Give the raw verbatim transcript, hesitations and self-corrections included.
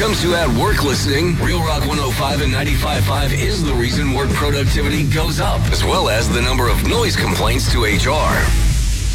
comes to at-work listening, Real Rock one oh five and ninety-five point five is the reason work productivity goes up, as well as the number of noise complaints to H R.